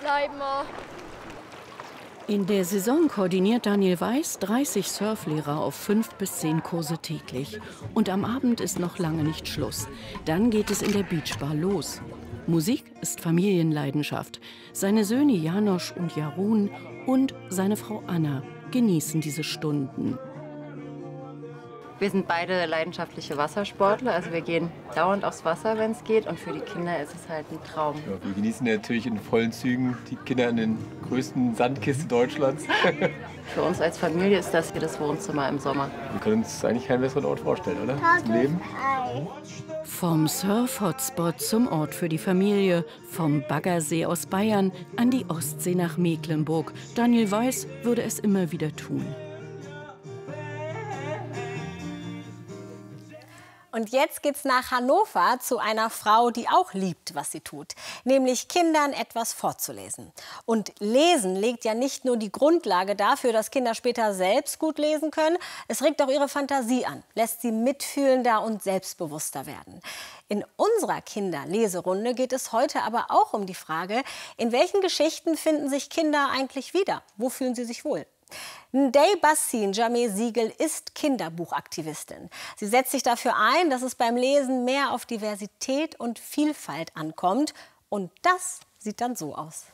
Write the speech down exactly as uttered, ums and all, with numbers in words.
bleiben wir. In der Saison koordiniert Daniel Weiß dreißig Surflehrer auf fünf bis zehn Kurse täglich. Und am Abend ist noch lange nicht Schluss. Dann geht es in der Beachbar los. Musik ist Familienleidenschaft. Seine Söhne Janosch und Jarun und seine Frau Anna genießen diese Stunden. Wir sind beide leidenschaftliche Wassersportler, also wir gehen dauernd aufs Wasser, wenn es geht. Und für die Kinder ist es halt ein Traum. Ja, wir genießen natürlich in vollen Zügen die Kinder in den größten Sandkisten Deutschlands. Für uns als Familie ist das hier das Wohnzimmer im Sommer. Wir können uns eigentlich keinen besseren Ort vorstellen, oder? Zum Leben. Vom Surf-Hotspot zum Ort für die Familie, vom Baggersee aus Bayern an die Ostsee nach Mecklenburg. Daniel Weiß würde es immer wieder tun. Und jetzt geht's nach Hannover zu einer Frau, die auch liebt, was sie tut, nämlich Kindern etwas vorzulesen. Und Lesen legt ja nicht nur die Grundlage dafür, dass Kinder später selbst gut lesen können, es regt auch ihre Fantasie an, lässt sie mitfühlender und selbstbewusster werden. In unserer Kinderleserunde geht es heute aber auch um die Frage, in welchen Geschichten finden sich Kinder eigentlich wieder? Wo fühlen sie sich wohl? Ndeye Bassine Jameh-Siegel ist Kinderbuchaktivistin. Sie setzt sich dafür ein, dass es beim Lesen mehr auf Diversität und Vielfalt ankommt. Und das sieht dann so aus.